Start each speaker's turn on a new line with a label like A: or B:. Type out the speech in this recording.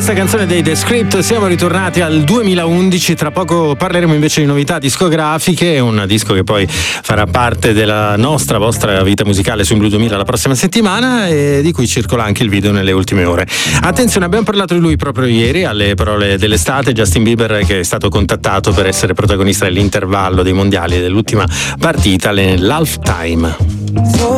A: questa canzone dei The Script siamo ritornati al 2011. Tra poco parleremo invece di novità discografiche, un disco che poi farà parte della vostra vita musicale su Blu 2000 la prossima settimana e di cui circola anche il video nelle ultime ore. Attenzione, abbiamo parlato di lui proprio ieri alle parole dell'estate. Justin Bieber, che è stato contattato per essere protagonista dell'intervallo dei mondiali dell'ultima partita nell'halftime.